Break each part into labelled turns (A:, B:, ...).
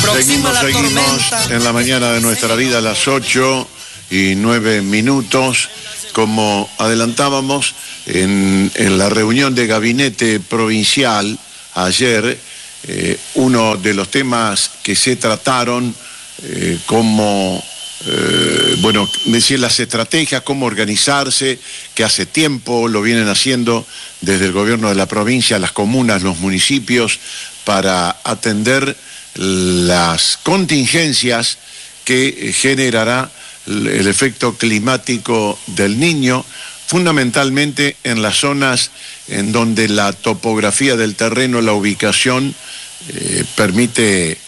A: Seguimos en la mañana de nuestra vida a las 8:09. Como adelantábamos en la reunión de gabinete provincial ayer, uno de los temas que se trataron decir las estrategias, cómo organizarse, que hace tiempo lo vienen haciendo desde el gobierno de la provincia, las comunas, los municipios, para atender las contingencias que generará el efecto climático del Niño, fundamentalmente en las zonas en donde la topografía del terreno, la ubicación, permite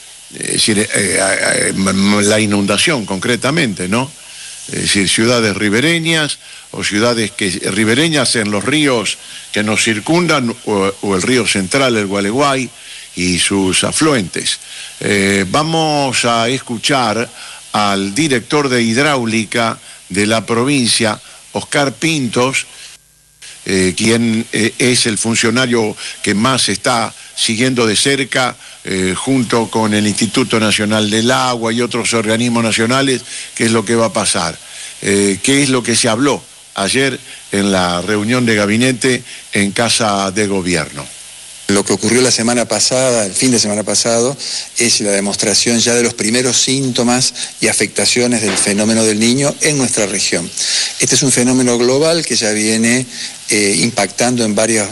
A: la inundación concretamente, ¿no? Es decir, ciudades ribereñas o ciudades ribereñas en los ríos que nos circundan o el río central, el Gualeguay, y sus afluentes. Vamos a escuchar al director de hidráulica de la provincia, Oscar Pintos, quien es el funcionario que más está siguiendo de cerca, junto con el Instituto Nacional del Agua y otros organismos nacionales, qué es lo que va a pasar, qué es lo que se habló ayer en la reunión de gabinete en Casa de Gobierno.
B: Lo que ocurrió la semana pasada, el fin de semana pasado, es la demostración ya de los primeros síntomas y afectaciones del fenómeno del Niño en nuestra región. Este es un fenómeno global que ya viene impactando en varios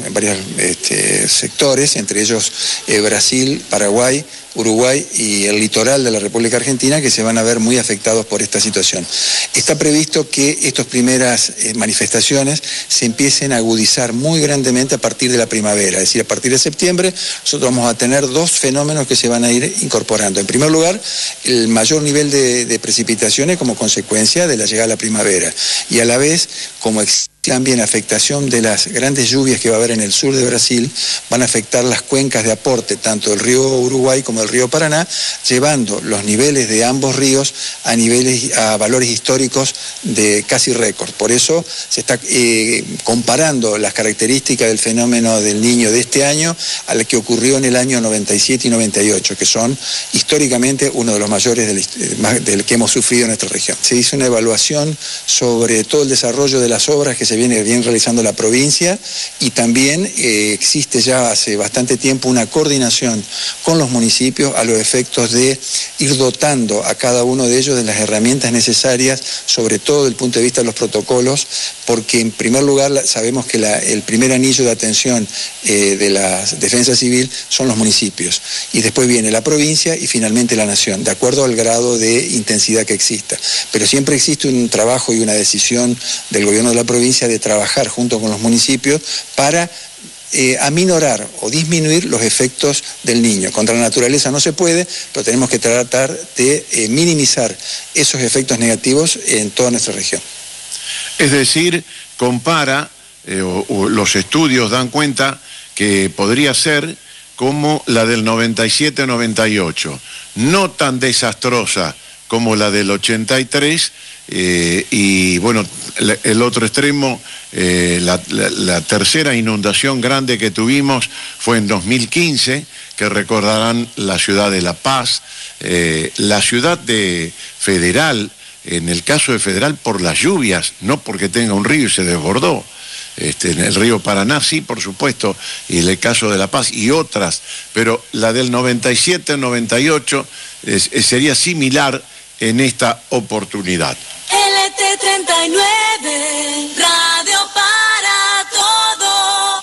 B: sectores, entre ellos Brasil, Paraguay, Uruguay y el litoral de la República Argentina, que se van a ver muy afectados por esta situación. Está previsto que estas primeras manifestaciones se empiecen a agudizar muy grandemente a partir de la primavera, es decir, a partir de septiembre nosotros vamos a tener dos fenómenos que se van a ir incorporando. En primer lugar, el mayor nivel de precipitaciones como consecuencia de la llegada de la primavera, y a la vez, como también afectación de las grandes lluvias que va a haber en el sur de Brasil, van a afectar las cuencas de aporte, tanto del río Uruguay como del río Paraná, llevando los niveles de ambos ríos a valores históricos de casi récord. Por eso se está comparando las características del fenómeno del Niño de este año a la que ocurrió en el año 97 y 98, que son históricamente uno de los mayores del que hemos sufrido en nuestra región. Se hizo una evaluación sobre todo el desarrollo de las obras que se viene realizando la provincia, y también existe ya hace bastante tiempo una coordinación con los municipios a los efectos de ir dotando a cada uno de ellos de las herramientas necesarias, sobre todo desde el punto de vista de los protocolos, porque en primer lugar sabemos que el primer anillo de atención de la defensa civil son los municipios, y después viene la provincia y finalmente la nación, de acuerdo al grado de intensidad que exista. Pero siempre existe un trabajo y una decisión del gobierno de la provincia de trabajar junto con los municipios para aminorar o disminuir los efectos del Niño. Contra la naturaleza no se puede, pero tenemos que tratar de minimizar esos efectos negativos en toda nuestra región.
A: Es decir, compara, los estudios dan cuenta que podría ser como la del 97-98, no tan desastrosa como la del 83, y bueno, el otro extremo, la tercera inundación grande que tuvimos fue en 2015, que recordarán la ciudad de La Paz, la ciudad de Federal, en el caso de Federal por las lluvias, no porque tenga un río y se desbordó. En el río Paraná sí, por supuesto, y en el caso de La Paz y otras, pero la del 97-98 sería similar en esta oportunidad.
C: LT39, radio para todo.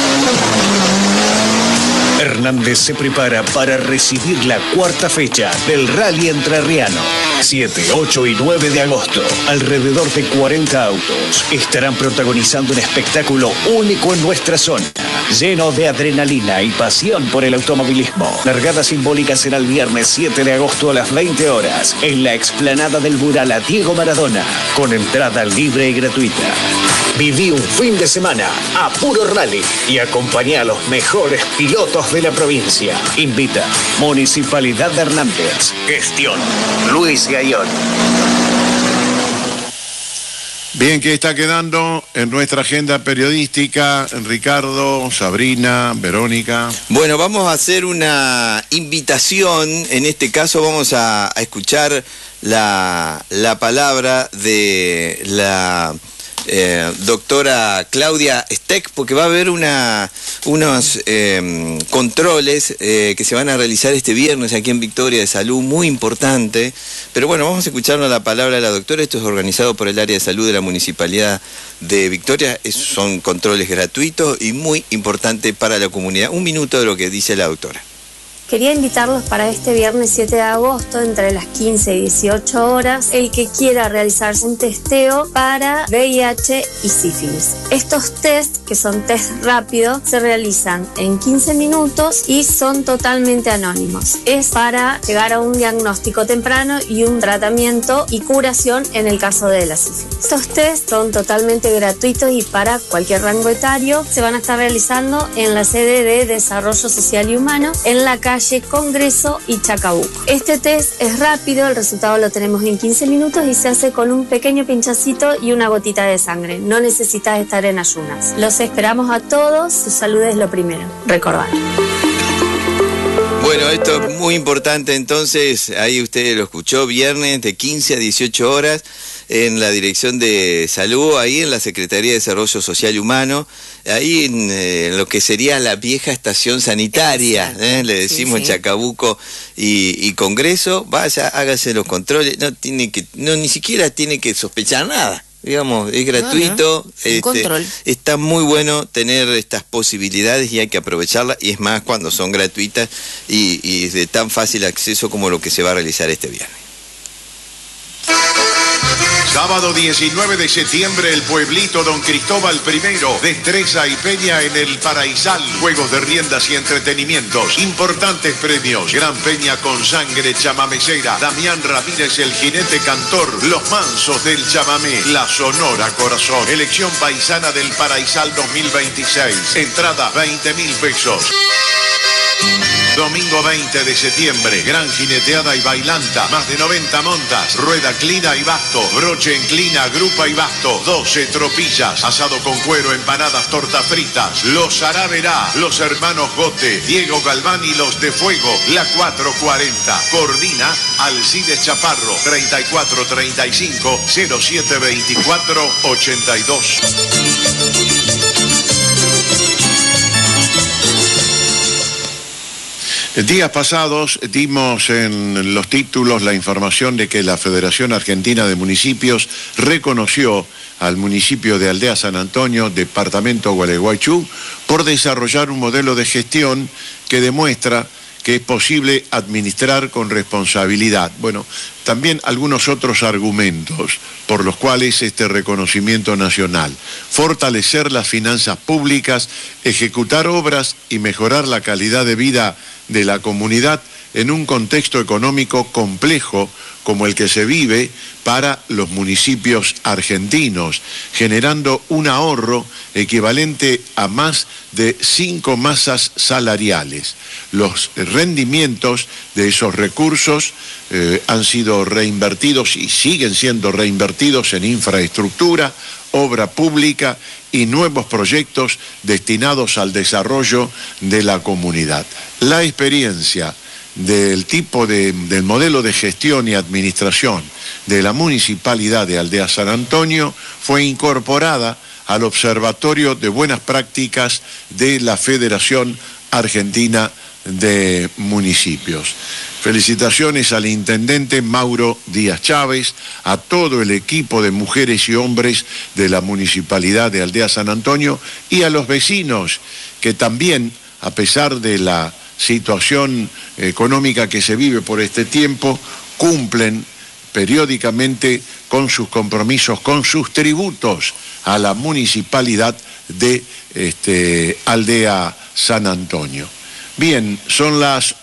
D: Hernández se prepara para recibir la cuarta fecha del Rally Entrerriano. 7, 8 y 9 de agosto. Alrededor de 40 autos estarán protagonizando un espectáculo único en nuestra zona, lleno de adrenalina y pasión por el automovilismo. Largada simbólica será el viernes 7 de agosto a las 20 horas en la explanada del mural a Diego Maradona, con entrada libre y gratuita. Viví un fin de semana a puro rally y acompañé a los mejores pilotos de la provincia. Invita Municipalidad de Hernández. Gestión Luis Gayón.
A: Bien, que está quedando en nuestra agenda periodística, Ricardo, Sabrina, Verónica?
E: Bueno, vamos a hacer una invitación. En este caso vamos a escuchar la palabra de la doctora Claudia Steck, porque va a haber unos controles que se van a realizar este viernes aquí en Victoria de Salud, muy importante. Pero bueno, vamos a escuchar la palabra de la doctora. Esto es organizado por el área de salud de la Municipalidad de Victoria. Son controles gratuitos y muy importante para la comunidad. Un minuto de lo que dice la doctora.
F: Quería invitarlos para este viernes 7 de agosto, entre las 15 y 18 horas, el que quiera realizarse un testeo para VIH y sífilis. Estos test, que son test rápidos, se realizan en 15 minutos y son totalmente anónimos. Es para llegar a un diagnóstico temprano y un tratamiento y curación en el caso de la sífilis. Estos test son totalmente gratuitos y para cualquier rango etario. Se van a estar realizando en la sede de Desarrollo Social y Humano, en la calle Congreso y Chacabuco. Este test es rápido, el resultado lo tenemos en 15 minutos y se hace con un pequeño pinchacito y una gotita de sangre. No necesitas estar en ayunas. Los esperamos a todos, su salud es lo primero. Recordad.
E: Bueno, esto es muy importante, entonces, ahí usted lo escuchó, viernes de 15 a 18 horas, en la Dirección de Salud, ahí en la Secretaría de Desarrollo Social y Humano, ahí en lo que sería la vieja estación sanitaria, le decimos sí. Chacabuco y Congreso. Vaya, hágase los controles, ni siquiera tiene que sospechar nada. Digamos, es gratuito, control. Está muy bueno tener estas posibilidades y hay que aprovecharlas, y es más cuando son gratuitas y de tan fácil acceso como lo que se va a realizar este viernes.
A: Sábado 19 de septiembre, el pueblito Don Cristóbal I, destreza y peña en el Paraisal. Juegos de riendas y entretenimientos, importantes premios, gran peña con sangre chamamecera, Damián Ramírez el jinete cantor, los mansos del chamamé, la Sonora Corazón, elección paisana del Paraisal 2026, entrada 20.000 pesos. Domingo 20 de septiembre, gran jineteada y bailanta, más de 90 montas, rueda clina y basto, broche en clina, grupa y basto, 12 tropillas, asado con cuero, empanadas, tortas fritas, los Araverá, los hermanos Gote, Diego Galván y los de Fuego, la 440, coordina Alcides Chaparro, 3435 0724 82. Días pasados dimos en los títulos la información de que la Federación Argentina de Municipios reconoció al municipio de Aldea San Antonio, departamento Gualeguaychú, por desarrollar un modelo de gestión que demuestra que es posible administrar con responsabilidad. Bueno, también algunos otros argumentos por los cuales este reconocimiento nacional: fortalecer las finanzas públicas, ejecutar obras y mejorar la calidad de vida de la comunidad en un contexto económico complejo como el que se vive para los municipios argentinos, generando un ahorro equivalente a más de 5 masas salariales. Los rendimientos de esos recursos han sido reinvertidos y siguen siendo reinvertidos en infraestructura, obra pública y nuevos proyectos destinados al desarrollo de la comunidad. La experiencia del del modelo de gestión y administración de la Municipalidad de Aldea San Antonio fue incorporada al Observatorio de Buenas Prácticas de la Federación Argentina de Municipios. Felicitaciones al intendente Mauro Díaz Chávez, a todo el equipo de mujeres y hombres de la Municipalidad de Aldea San Antonio y a los vecinos que también, a pesar de la situación económica que se vive por este tiempo, cumplen periódicamente con sus compromisos, con sus tributos a la Municipalidad de Aldea San Antonio. Bien, son las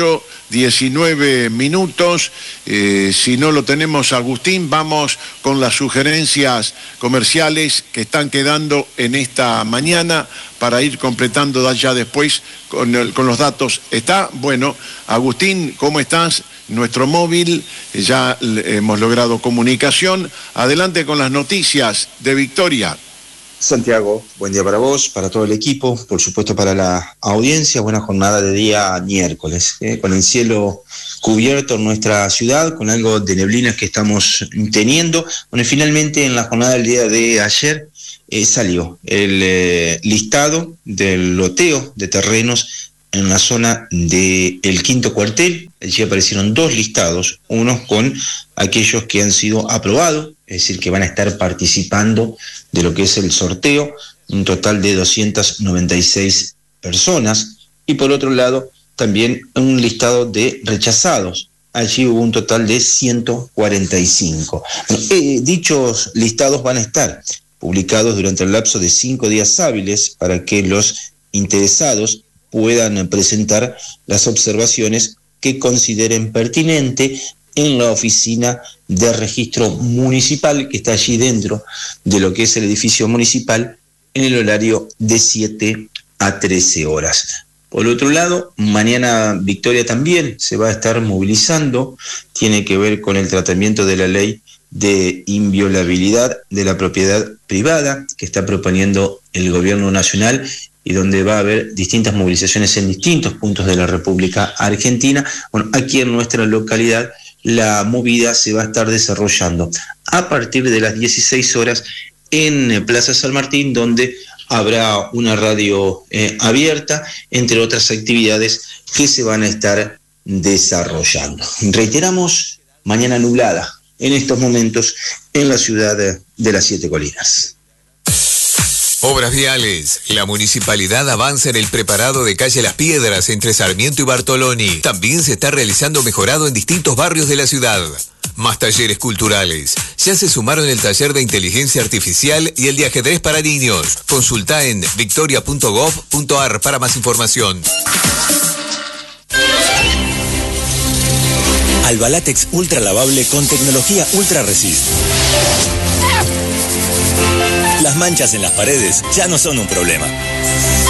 A: 8:19 minutos. Si no lo tenemos, Agustín, vamos con las sugerencias comerciales que están quedando en esta mañana para ir completando ya después con los datos. ¿Está? Bueno, Agustín, ¿cómo estás? Nuestro móvil, ya hemos logrado comunicación. Adelante con las noticias de Victoria.
G: Santiago, buen día para vos, para todo el equipo, por supuesto para la audiencia. Buena jornada de día miércoles, con el cielo cubierto en nuestra ciudad, con algo de neblinas que estamos teniendo. Bueno, y finalmente en la jornada del día de ayer salió el listado del loteo de terrenos en la zona del quinto cuartel. Allí aparecieron 2 listados, unos con aquellos que han sido aprobados, es decir, que van a estar participando de lo que es el sorteo, un total de 296 personas, y por otro lado también un listado de rechazados. Allí hubo un total de 145. Dichos listados van a estar publicados durante el lapso de 5 días hábiles para que los interesados puedan presentar las observaciones que consideren pertinente en la oficina de registro municipal que está allí dentro de lo que es el edificio municipal en el horario de 7 a 13 horas. Por otro lado, mañana Victoria también se va a estar movilizando, tiene que ver con el tratamiento de la ley de inviolabilidad de la propiedad privada que está proponiendo el gobierno nacional y donde va a haber distintas movilizaciones en distintos puntos de la República Argentina. Bueno, aquí en nuestra localidad la movida se va a estar desarrollando a partir de las 16 horas en Plaza San Martín, donde habrá una radio abierta, entre otras actividades que se van a estar desarrollando. Reiteramos, mañana nublada en estos momentos en la ciudad de las 7 Colinas.
H: Obras viales. La municipalidad avanza en el preparado de calle Las Piedras entre Sarmiento y Bartoloni. También se está realizando mejorado en distintos barrios de la ciudad. Más talleres culturales. Ya se sumaron el taller de inteligencia artificial y el de ajedrez para niños. Consulta en victoria.gov.ar para más información.
I: Albalatex ultra lavable con tecnología Ultra Resist. Las manchas en las paredes ya no son un problema.